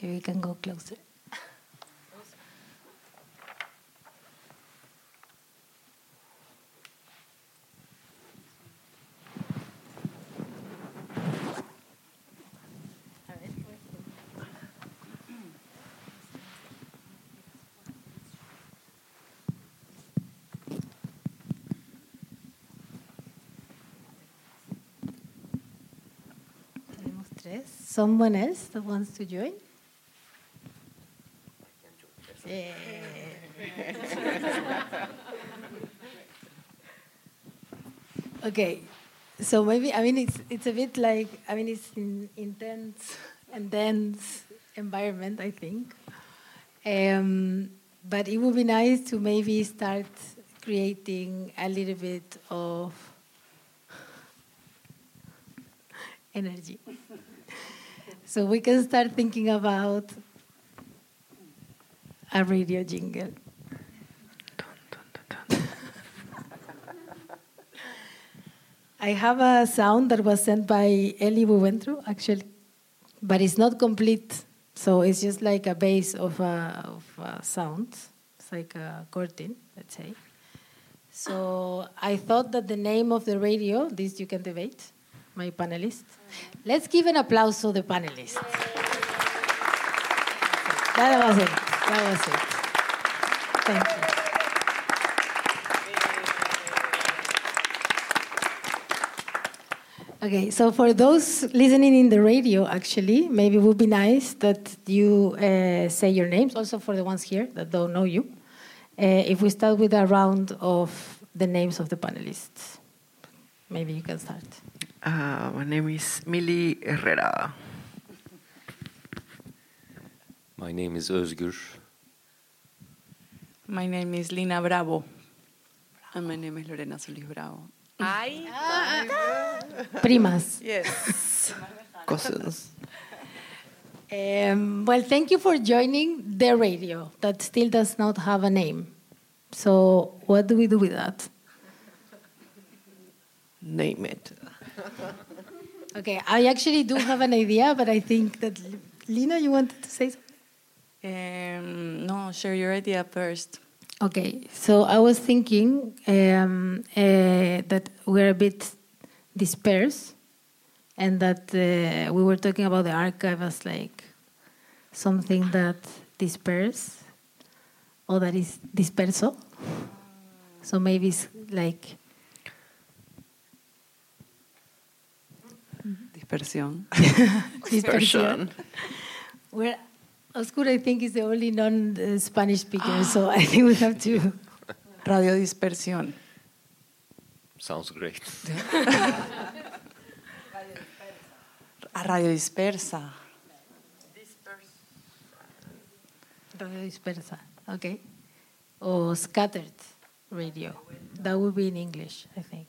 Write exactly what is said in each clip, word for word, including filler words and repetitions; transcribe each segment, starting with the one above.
Maybe we can go closer. Someone else that wants to join? Yeah. Okay, so maybe, I mean, it's it's a bit like, I mean, it's an intense and dense environment, I think. Um, but it would be nice to maybe start creating a little bit of energy. So we can start thinking about a radio jingle. I have a sound that was sent by Eli Buentru, actually, but it's not complete. So it's just like a base of a, of a sound. It's like a curtain, let's say. So I thought that the name of the radio, this you can debate, my panelists. Let's give an applause to the panelists. That was it. That was it. Thank you. Okay, so for those listening in the radio, actually, maybe it would be nice that you uh, say your names, also for the ones here that don't know you. Uh, if we start with a round of the names of the panelists, maybe you can start. Uh, my name is Mili Herrera. My name is Özgür. My name is Lina Bravo. And my name is Lorena Solis Bravo. Ay. Primas. Yes. Cousins. Um, well, thank you for joining the radio that still does not have a name. So what do we do with that? Name it. Okay, I actually do have an idea, but I think that, Lina, you wanted to say something? Um, no, share your idea first. Okay, so I was thinking um, uh, that we're a bit dispersed, and that uh, we were talking about the archive as like something that disperses, or that is disperso. So maybe it's like Dispersión. dispersion. Where Oscar, I think, is the only non-Spanish speaker, so I think we have to. Radio Dispersión. Sounds great. A Radio Dispersa. Radio dispersa, okay. Or scattered radio. That would be in English, I think.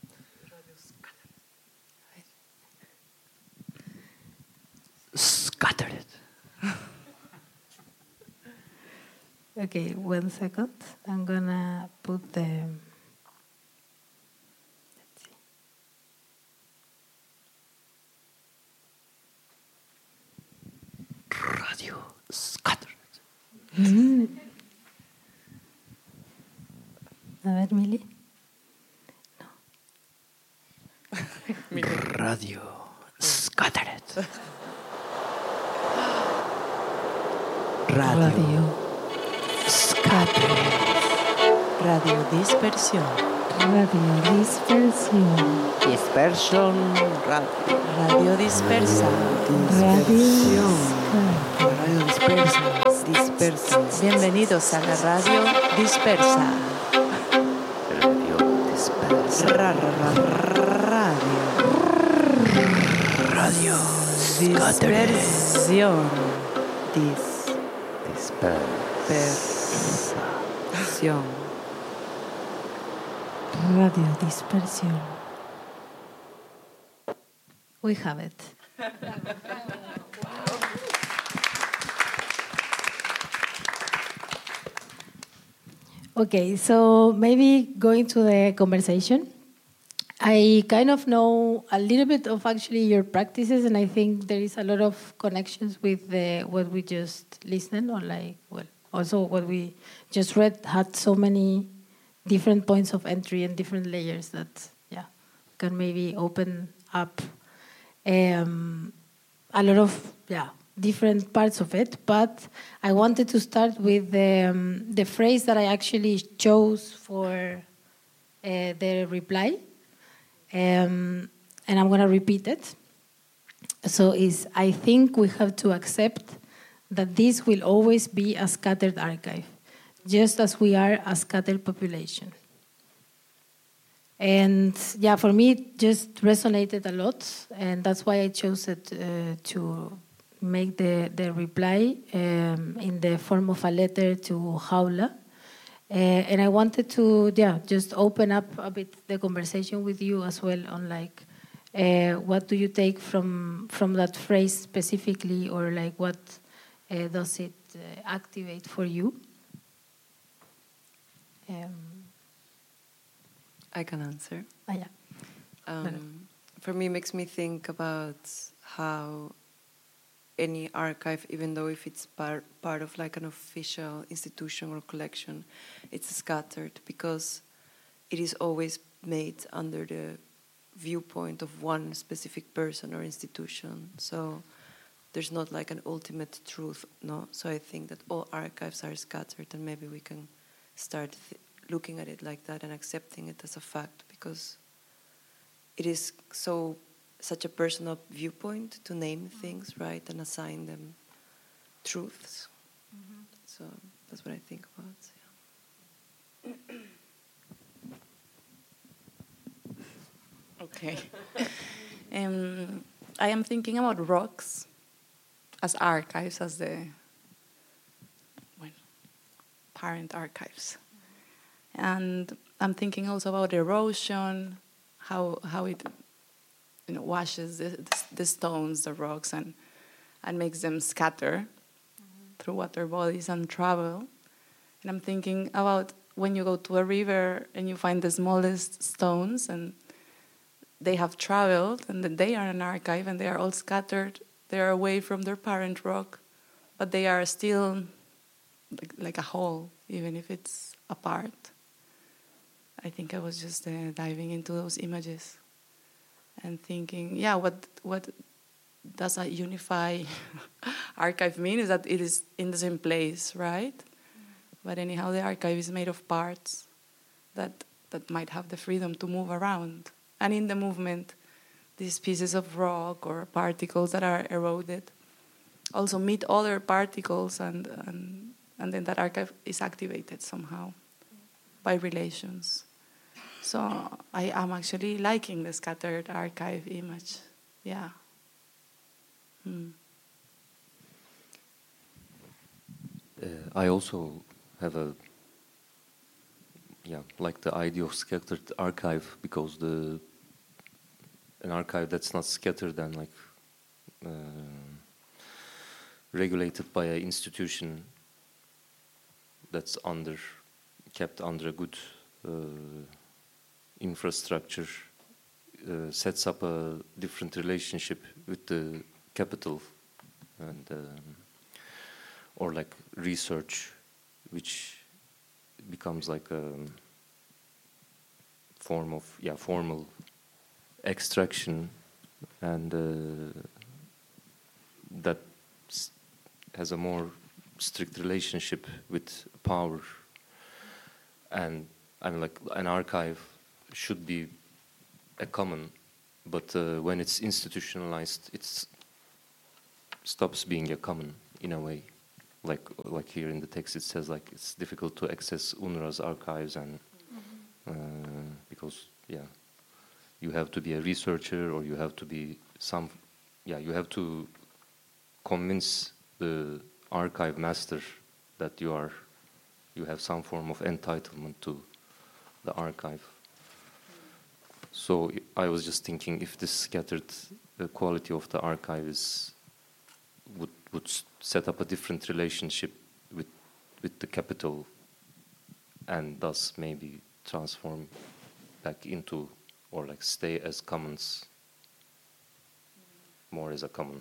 Scattered. Okay, one second. I'm gonna put the. Let's see. Radio scattered. Mm. A ver, Mili. Radio scattered. Radio, Radio. scattered. Radio Dispersión. Radio dispersión. Dispersion radio. Radio Dispersa. Radio. Radio dispersa. Dispersa. Bienvenidos a la Radio Dispersa. Radio dispersa. Ra, ra, ra, radio. Radio Dispersión. Dis. Dispersión. Radio dispersión. We have it. Okay, so maybe going to the conversation. I kind of know a little bit of actually your practices, and I think there is a lot of connections with the, what we just listened, or like, well, also what we just read had so many different points of entry and different layers that, yeah, can maybe open up um, a lot of, yeah, different parts of it. But I wanted to start with the, um, the phrase that I actually chose for uh, the reply. Um, and I'm going to repeat it. So is, I think we have to accept that this will always be a scattered archive, just as we are a scattered population. And yeah, for me, it just resonated a lot, and that's why I chose it uh, to make the, the reply um, in the form of a letter to Jaula. Uh, and I wanted to, yeah, just open up a bit the conversation with you as well on like, uh, what do you take from from that phrase specifically, or like what uh, does it uh, activate for you? Um, I can answer. ah, yeah. Um, for me, it makes me think about how any archive, even though if it's part, part of like an official institution or collection, it's scattered because it is always made under the viewpoint of one specific person or institution. So there's not like an ultimate truth, no? So I think that all archives are scattered, and maybe we can start th- looking at it like that and accepting it as a fact, because it is so such a personal viewpoint to name things, right, and assign them truths. Mm-hmm. So that's what I think about. Yeah. Okay. um, I am thinking about rocks as archives, as the well, parent archives. And I'm thinking also about erosion, how how it you know washes the, the stones, the rocks, and and makes them scatter mm-hmm. through water bodies and travel. And I'm thinking about when you go to a river and you find the smallest stones, and they have traveled, and then they are an archive, and they are all scattered. They are away from their parent rock, but they are still like, like a whole, even if it's apart. I think I was just uh, diving into those images and thinking, yeah, what what does a unified archive mean? Is that it is in the same place, right? Mm-hmm. But anyhow, the archive is made of parts that that might have the freedom to move around. And in the movement, these pieces of rock or particles that are eroded also meet other particles, and and, and then that archive is activated somehow by relations. So I am actually liking the scattered archive image. Yeah. Hmm. Uh, I also have a, yeah, like the idea of scattered archive, because the an archive that's not scattered and like uh, regulated by an institution that's under kept under a good uh, infrastructure uh, sets up a different relationship with the capital, and um, or like research, which becomes like a form of yeah formal extraction, and uh, that s- has a more strict relationship with power. And I mean, like an archive should be a common, but uh, when it's institutionalized, it stops being a common in a way. Like like here in the text, it says like it's difficult to access UNRWA's archives, and mm-hmm. uh, because yeah, you have to be a researcher, or you have to be some, yeah, you have to convince the archive master that you are, you have some form of entitlement to the archive. So I was just thinking, if this scattered the quality of the archive is would would set up a different relationship with with the capital, and thus maybe transform back into or like stay as commons, more as a common.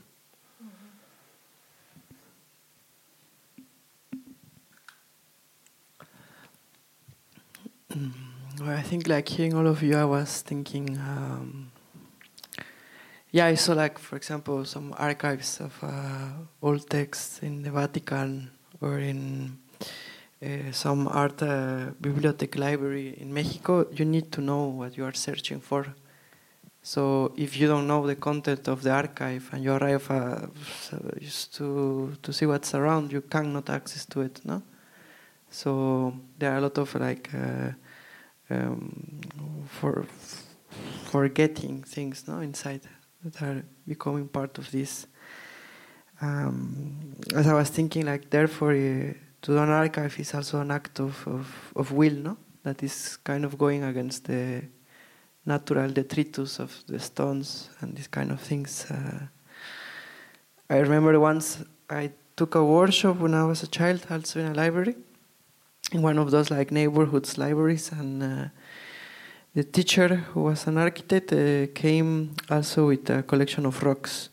Well, I think like hearing all of you, I was thinking, um, yeah, I saw like, for example, some archives of uh, old texts in the Vatican or in uh, some art uh, bibliothèque library in Mexico. You need to know what you are searching for. So if you don't know the content of the archive and you arrive uh, just to to see what's around, you cannot access to it, no? So there are a lot of like uh, um, for forgetting things, no, inside that are becoming part of this. Um, as I was thinking, like therefore, uh, to do an archive is also an act of, of, of will, no? That is kind of going against the natural detritus of the stones and these kind of things. Uh, I remember once I took a workshop when I was a child, also in a library, in one of those like neighborhoods libraries, and uh, the teacher, who was an architect, uh, came also with a collection of rocks.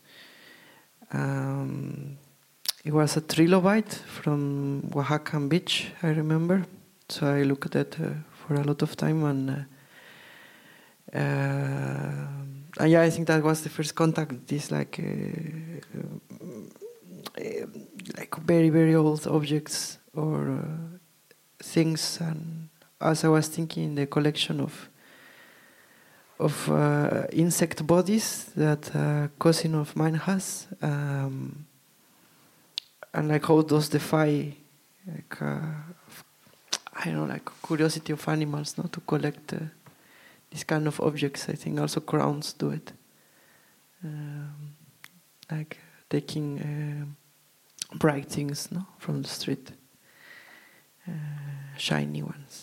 Um, it was a trilobite from Oaxacan beach, I remember. So I looked at that uh, for a lot of time, and uh, uh, and yeah, I think that was the first contact with these like uh, uh, like very very old objects or uh, things. And as I was thinking, the collection of of uh, insect bodies that a cousin of mine has, um, and like how those defy like uh, I don't know, like curiosity of animals, not to collect uh, these kind of objects. I think also crowns do it, um, like taking uh, bright things, no, from the street, uh, shiny ones.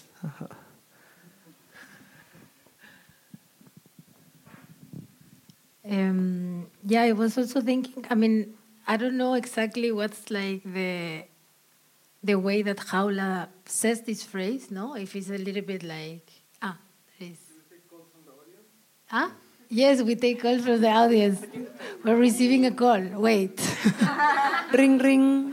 Um, yeah, I was also thinking. I mean, I don't know exactly what's like the the way that Jaula says this phrase. No, if it's a little bit like ah, there is. Ah, yes, we take calls from the audience. We're receiving a call. Wait. Ring, ring.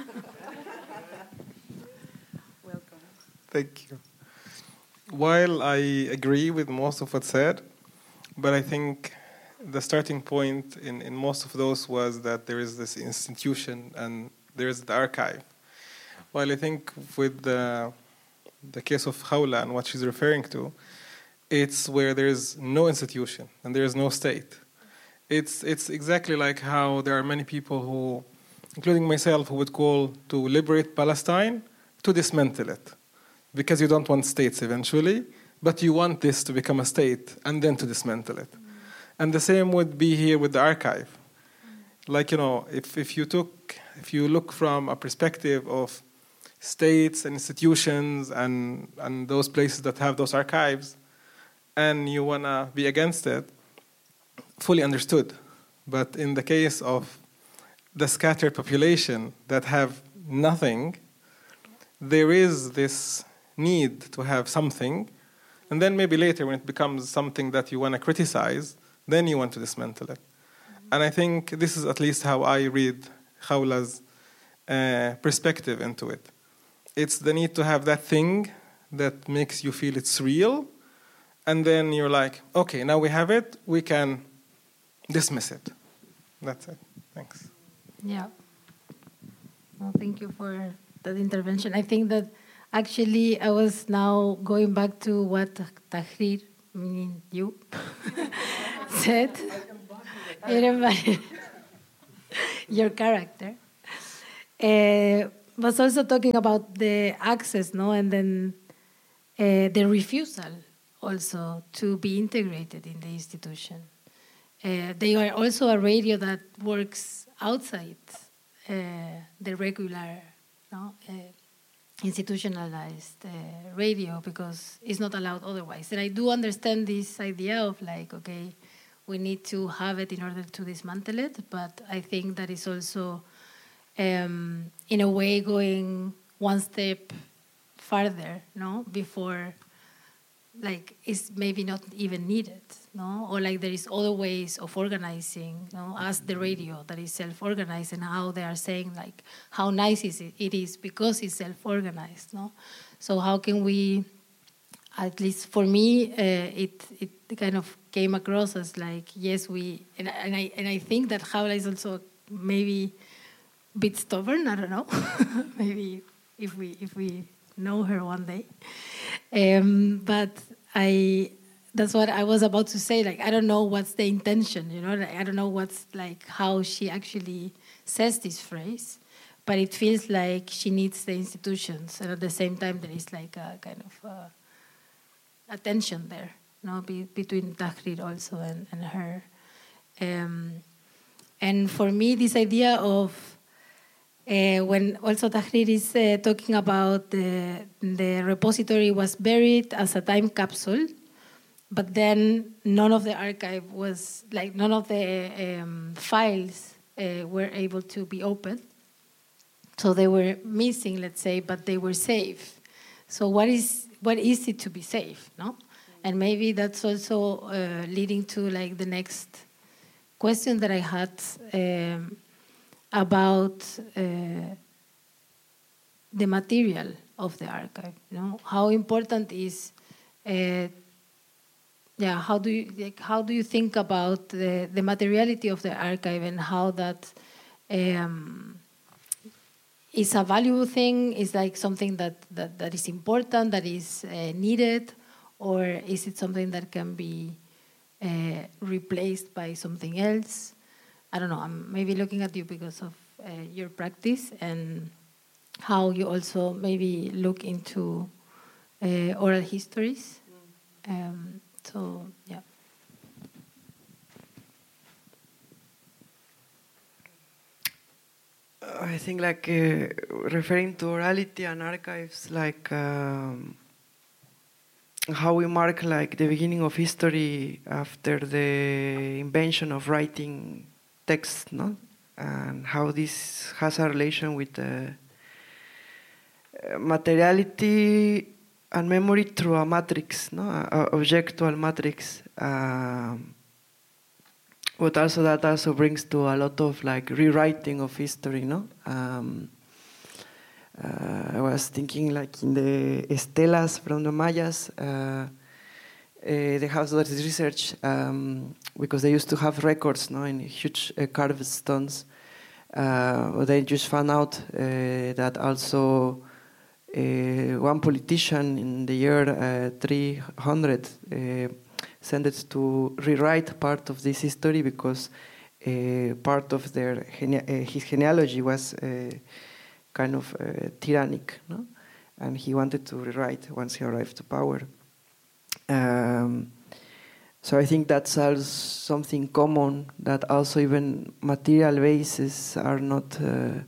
Welcome. Thank you. While I agree with most of what's said, but I think the starting point in, in most of those was that there is this institution and there is the archive. While I think with the, the case of Jaula and what she's referring to, it's where there is no institution and there is no state. It's, it's exactly like how there are many people who, including myself, who would call to liberate Palestine, to dismantle it. Because you don't want states eventually, but you want this to become a state and then to dismantle it. And the same would be here with the archive. Like, you know, if, if you took, if you look from a perspective of states and institutions and, and those places that have those archives, and you want to be against it, fully understood. But in the case of the scattered population that have nothing, there is this need to have something, and then maybe later when it becomes something that you want to criticize, then you want to dismantle it. And I think this is at least how I read Jaula's uh, perspective into it. It's the need to have that thing that makes you feel it's real, and then you're like, okay, now we have it, we can dismiss it. That's it. Thanks. Yeah. Well, thank you for that intervention. I think that actually I was now going back to what Tahrir, meaning you, said. Everybody, your character, uh, was also talking about the access, no, and then uh, the refusal also to be integrated in the institution. Uh, they are also a radio that works outside uh, the regular, no, uh, institutionalized uh, radio because it's not allowed otherwise. And I do understand this idea of like, okay, we need to have it in order to dismantle it, but I think that is also, um, in a way, going one step farther, no, before like is maybe not even needed, no? Or like there is other ways of organizing, no? As the radio that is self-organized, and how they are saying like how nice is it, it is because it's self-organized, no? So how can we, at least for me, uh, it it kind of came across as like, yes, we, and, and I and I think that Jaula is also maybe a bit stubborn. I don't know, maybe if we if we know her one day. Um, but I, that's what I was about to say. Like, I don't know what's the intention, you know? Like, I don't know what's, like, how she actually says this phrase, but it feels like she needs the institutions. And at the same time, there is, like, a kind of uh, a tension there, you know, be, between Tahrir also and, and her. Um, and for me, this idea of Uh, when also Tahrir is uh, talking about the, the repository was buried as a time capsule, but then none of the archive was, like none of the um, files uh, were able to be opened. So they were missing, let's say, but they were safe. So what is, what is it to be safe, no? And maybe that's also uh, leading to like the next question that I had, um, about uh, the material of the archive. You know, how important is, uh, yeah, how do you like, how do you think about the, the materiality of the archive and how that um, is a valuable thing? Is like something that, that, that is important, that is uh, needed, or is it something that can be uh, replaced by something else? I don't know, I'm maybe looking at you because of uh, your practice and how you also maybe look into uh, oral histories. Um, so, yeah. I think like uh, referring to orality and archives, like um, how we mark like the beginning of history after the invention of writing text, no? And how this has a relation with uh, materiality and memory through a matrix, no? A objectual matrix. Um, but also that also brings to a lot of like rewriting of history, no? Um, uh, I was thinking like in the estelas from the Mayas. Uh, Uh, they have that research um, because they used to have records, no, in huge uh, carved stones. Uh, they just found out uh, that also uh, one politician in the year uh, three hundred uh, sent it to rewrite part of this history because uh, part of their gene- uh, his genealogy was uh, kind of uh, tyrannic, no? And he wanted to rewrite once he arrived to power. Um, so I think that's also something common, that also even material bases are not uh, one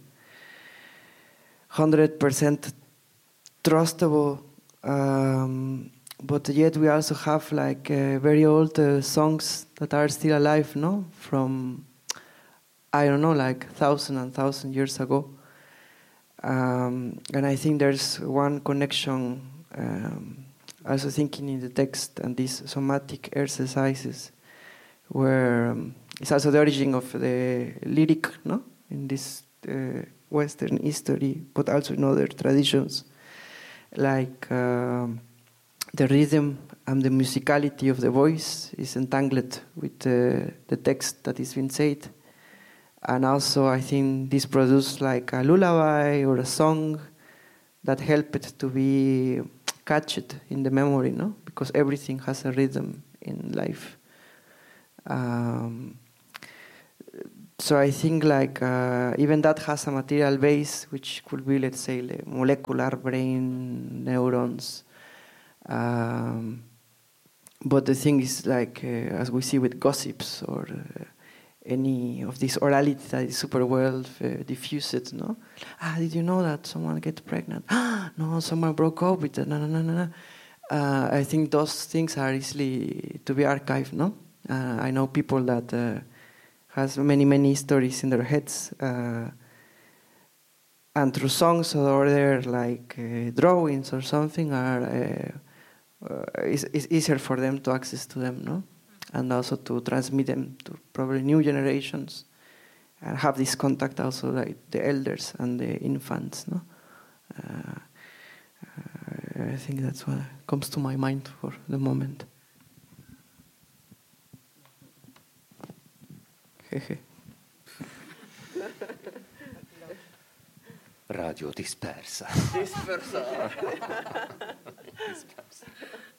hundred percent trustable, um, but yet we also have like uh, very old uh, songs that are still alive, no? From, I don't know, like thousand and thousand years ago. Um, and I think there's one connection, um, also thinking in the text and these somatic exercises, where um, it's also the origin of the lyric, no, in this uh, Western history, but also in other traditions, like um, the rhythm and the musicality of the voice is entangled with uh, the text that is being said. And also I think this produced like a lullaby or a song that helped it to be catched in the memory, no? Because everything has a rhythm in life. Um, so I think like uh, even that has a material base, which could be, let's say, the molecular brain neurons. Um, but the thing is, like uh, as we see with gossips or uh, any of this orality that is super well uh, diffused, no? Ah, did you know that someone gets pregnant? Ah, no, someone broke up with it. No, no, no, no, no. Uh, I think those things are easily to be archived, no? Uh, I know people that uh, has many, many stories in their heads, uh, and through songs or other like uh, drawings or something are uh, uh, it's, it's easier for them to access to them, no? And also to transmit them to probably new generations and have this contact also like the elders and the infants, no? Uh, uh, I think that's what comes to my mind for the moment. Jeje. Radio dispersa. Dispersa. Dispersa.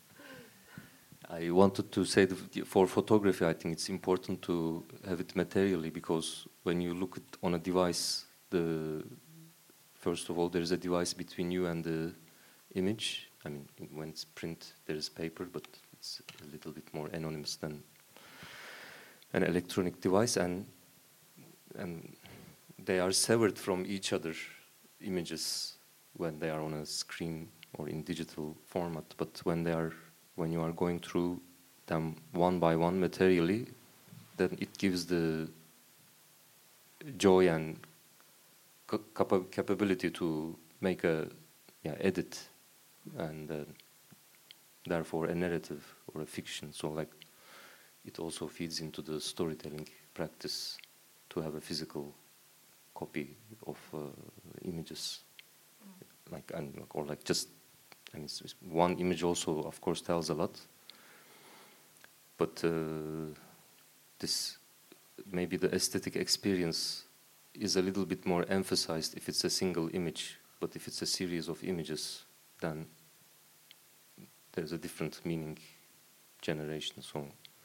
I wanted to say that for photography, I think it's important to have it materially, because when you look at on a device, the first of all, there is a device between you and the image. I mean, when it's print, there is paper, but it's a little bit more anonymous than an electronic device, and and they are severed from each other images when they are on a screen or in digital format. But when they are when you are going through them one by one materially, then it gives the joy and capa capability to make a yeah, edit and uh, therefore a narrative or a fiction. So like it also feeds into the storytelling practice to have a physical copy of uh, images, like and or like just. And it's, it's one image also, of course, tells a lot. But uh, this maybe the aesthetic experience is a little bit more emphasized if it's a single image. But if it's a series of images, then there's a different meaning generation. So,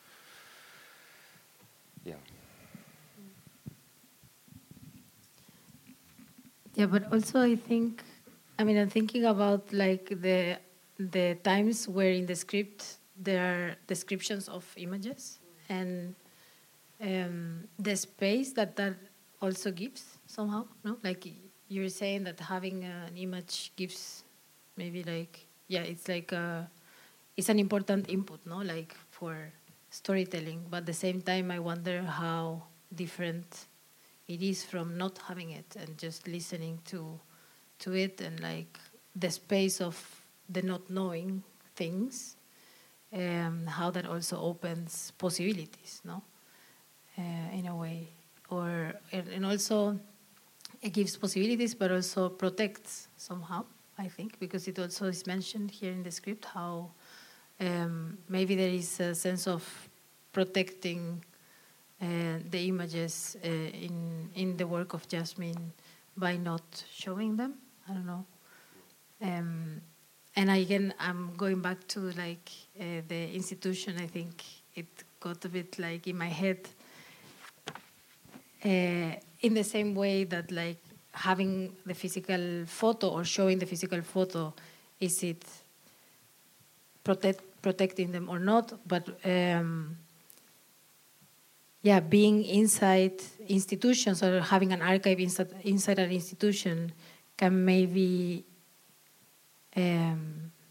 yeah. Yeah, but also I think. I mean, I'm thinking about like the the times where in the script there are descriptions of images and um, the space that that also gives somehow. No, like you're saying that having an image gives maybe like yeah, it's like a, it's an important input, no, like for storytelling. But at the same time, I wonder how different it is from not having it and just listening to. to it, and like the space of the not knowing things, um, how that also opens possibilities, no, uh, in a way, or and also it gives possibilities, but also protects somehow. I think because it also is mentioned here in the script how um, maybe there is a sense of protecting uh, the images uh, in in the work of Jasmine by not showing them. I don't know. Um, and again, I'm going back to like uh, the institution. I think it got a bit like in my head uh, in the same way that like having the physical photo or showing the physical photo, is it protect, protecting them or not? But um, yeah, being inside institutions or having an archive inside, inside an institution can maybe um,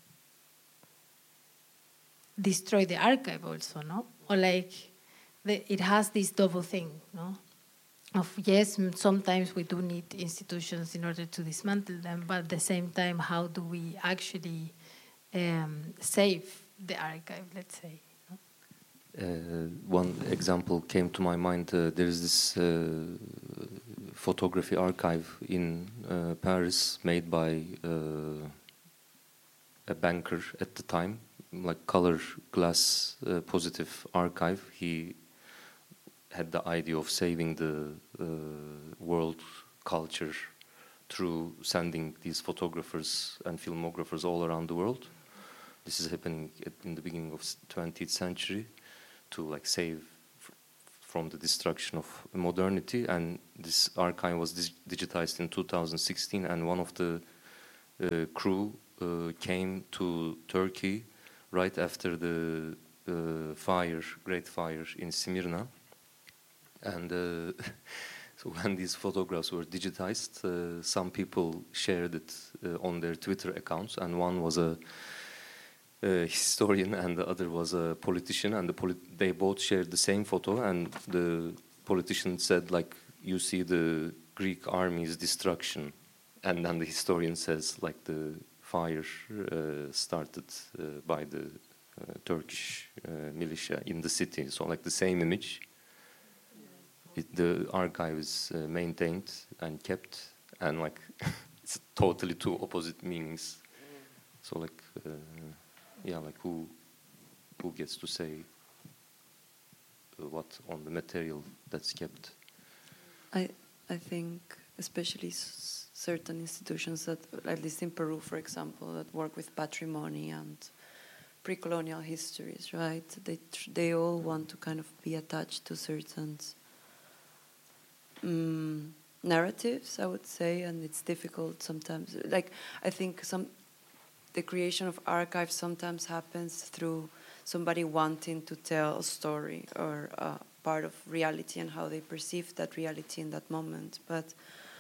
destroy the archive also, no? Or like the, it has this double thing, no? Of yes, sometimes we do need institutions in order to dismantle them, but at the same time, how do we actually um, save the archive, let's say? No? Uh, one example came to my mind. Uh, there is this uh, photography archive in uh, Paris made by uh, a banker at the time, like color glass uh, positive archive. He had the idea of saving the uh, world culture through sending these photographers and filmographers all around the world. This is happening at, in the beginning of twentieth century to like save f from the destruction of modernity. And this archive was dig digitized in two thousand sixteen, and one of the uh, crew uh, came to Turkey right after the uh, fire, Great Fire in Smyrna. And uh, so when these photographs were digitized, uh, some people shared it uh, on their Twitter accounts, and one was a, a historian and the other was a politician, and the polit they both shared the same photo, and the politician said, like, you see the Greek army's destruction, and then the historian says, like, the fire uh, started uh, by the uh, Turkish uh, militia in the city. So like the same image, it, the archive is uh, maintained and kept, and like it's totally two opposite meanings. So like, uh, yeah, like who who gets to say uh, what on the material that's kept? I I think especially s- certain institutions that, at least in Peru, for example, that work with patrimony and pre-colonial histories, right? They tr- they all want to kind of be attached to certain um, narratives, I would say, and it's difficult sometimes. Like I think some the creation of archives sometimes happens through somebody wanting to tell a story or a part of reality and how they perceive that reality in that moment. But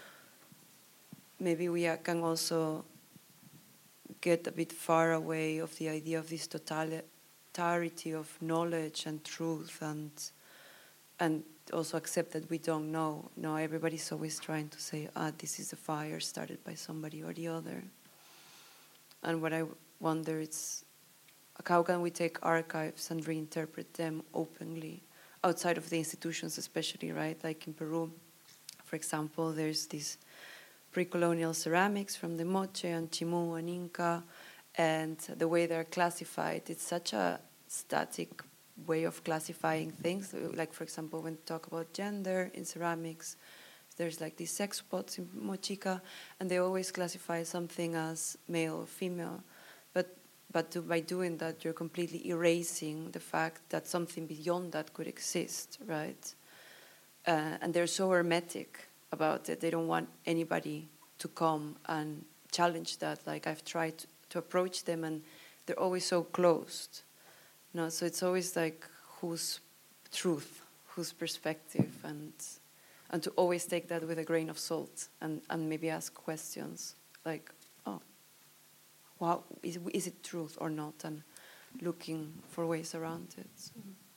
maybe we uh, can also get a bit far away of the idea of this totality of knowledge and truth, and and also accept that we don't know. No, everybody's always trying to say, ah, this is a fire started by somebody or the other. And what I wonder is, how can we take archives and reinterpret them openly outside of the institutions, especially, right? Like in Peru, for example, there's these pre-colonial ceramics from the Moche and Chimu and Inca, and the way they're classified, it's such a static way of classifying things. Like, for example, when we talk about gender in ceramics, there's like these sex spots in Mochica, and they always classify something as male or female. But but to, by doing that, you're completely erasing the fact that something beyond that could exist, right? Uh, and they're so hermetic about it. They don't want anybody to come and challenge that. Like, I've tried to, to approach them, and they're always so closed. No, so it's always like whose truth, whose perspective, and and to always take that with a grain of salt, and, and maybe ask questions like, oh, wow, is, is it truth or not? And looking for ways around it. So.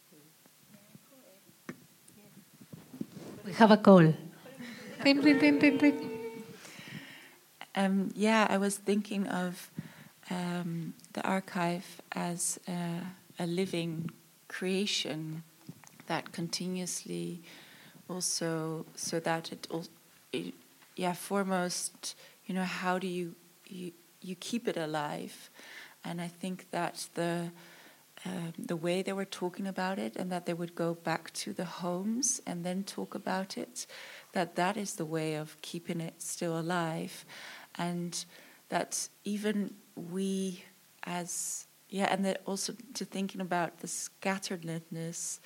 We have a call. Ring, ring, ring, ring, ring. Um, yeah, I was thinking of um, the archive as a, a living creation that continuously also, so that it, also, it yeah, foremost, you know, how do you, you you keep it alive? And I think that the um, the way they were talking about it, and that they would go back to the homes and then talk about it, that that is the way of keeping it still alive. And that even we as, yeah, and that also to thinking about the scatteredness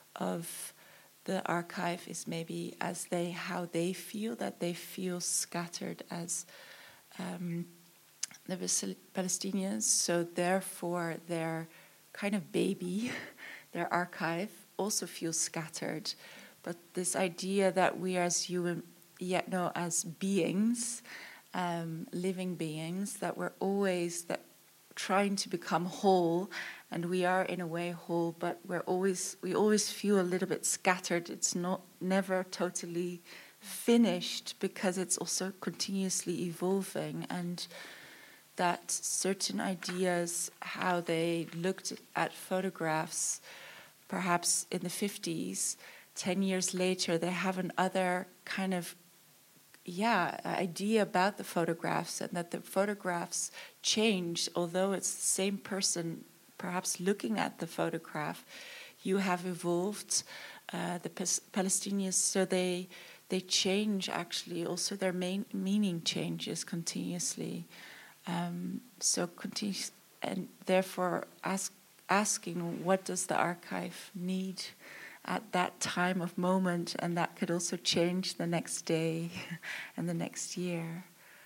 of the archive is maybe as they, how they feel, that they feel scattered as um, the Palestinians, so therefore their kind of baby, their archive, also feels scattered. But this idea that we as human, yet no, as beings, um, living beings, that we're always that trying to become whole, and we are in a way whole, but we're always we always feel a little bit scattered. It's not never totally finished because it's also continuously evolving, and that certain ideas, how they looked at photographs, perhaps in the fifties, ten years later, they have another kind of yeah, idea about the photographs, and that the photographs change, although it's the same person perhaps looking at the photograph. You have evolved, uh, the Palestinians, so they they change actually, also their main meaning changes continuously. Um, so continue, and therefore ask, asking what does the archive need at that time of moment, and that could also change the next day and the next year.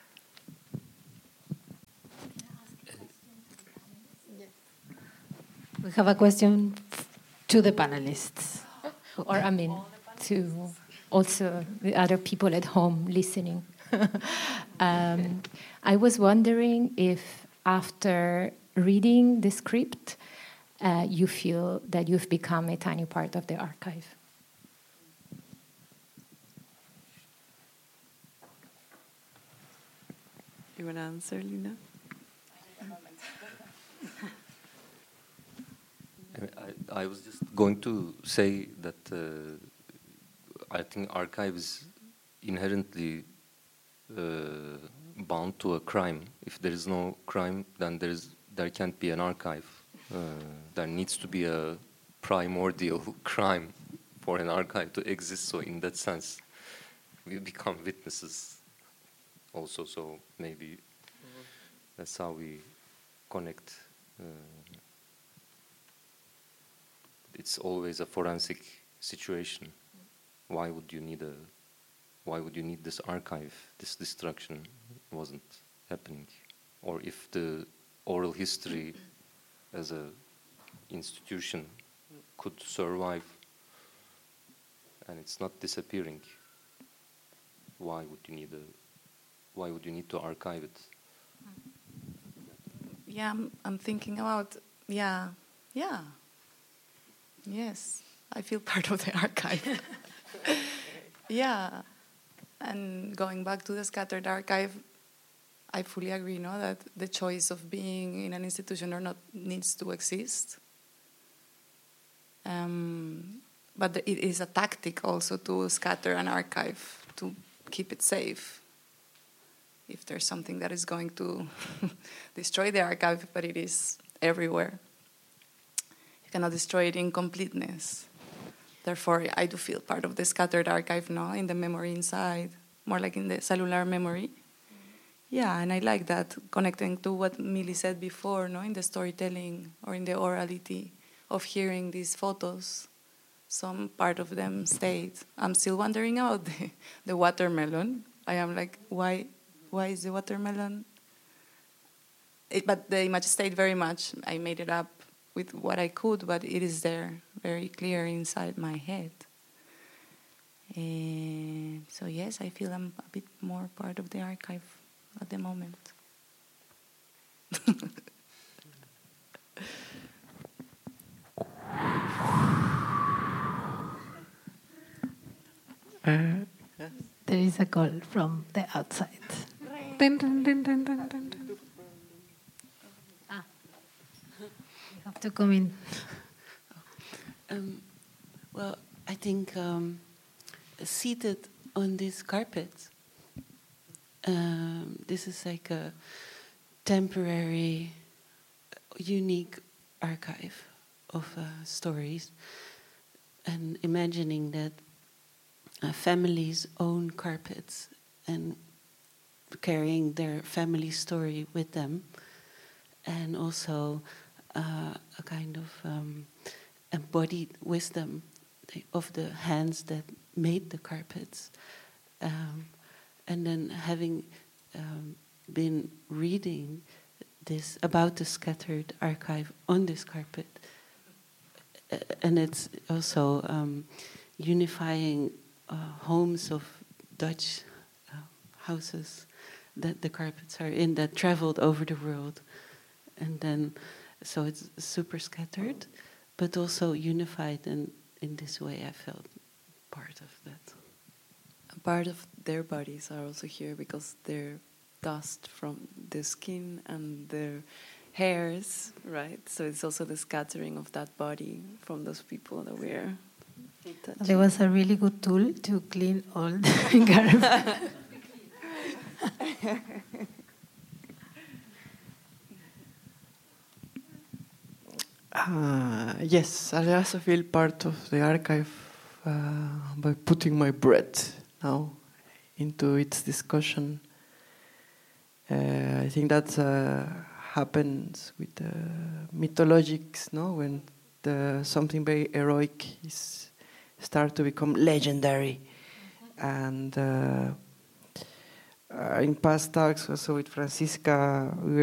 We have a question to the panelists, or I mean, to also the other people at home listening. um, I was wondering if after reading the script, uh, you feel that you've become a tiny part of the archive. You want to answer, Lina? I, I was just going to say that uh, I think archives inherently uh, bound to a crime. If there is no crime, then there is there can't be an archive. Uh, there needs to be a primordial crime for an archive to exist. So in that sense, we become witnesses also. So maybe mm-hmm. that's how we connect. Uh, it's always a forensic situation. Why would you need a? Why would you need this archive? This destruction wasn't happening, or if the oral history as a institution could survive and it's not disappearing, why would you need a? Why would you need to archive it? Yeah, I'm, I'm thinking about yeah, yeah. Yes, I feel part of the archive. Yeah, and going back to the scattered archive, I fully agree, no, that the choice of being in an institution or not needs to exist. Um, but the, it is a tactic also to scatter an archive, to keep it safe. If there's something that is going to destroy the archive, but it is everywhere. You cannot destroy it in completeness. Therefore, I do feel part of the scattered archive now, in the memory inside, more like in the cellular memory. Yeah, and I like that, connecting to what Millie said before, no, in the storytelling or in the orality of hearing these photos. Some part of them stayed. I'm still wondering about the, the watermelon. I am like, why, why is the watermelon? It, but the image stayed very much. I made it up with what I could, but it is there, very clear inside my head. Uh, so yes, I feel I'm a bit more part of the archive at the moment. Uh, there is a call from the outside. Dun, dun, dun, dun, dun, dun. Ah, you have to come in. Um, well, I think um, seated on this carpet, um, this is like a temporary, unique archive of uh, stories, and imagining that uh, families own carpets and carrying their family story with them, and also uh, a kind of um, embodied wisdom of the hands that made the carpets, um, and then having um, been reading this about the scattered archive on this carpet, uh, and it's also um, unifying uh, homes of Dutch uh, houses that the carpets are in, that traveled over the world, and then so it's super scattered, but also unified, and in this way I felt part of that. A part of their bodies are also here because they're dust from the skin and their hairs, right? So it's also the scattering of that body from those people that we're touching. There was a really good tool to clean all the garbage. Uh, yes, I also feel part of the archive uh, by putting my breath now into its discussion. Uh, I think that uh, happens with the mythologics, no? When the something very heroic is start to become legendary, and uh, uh, in past talks also with Francisca, we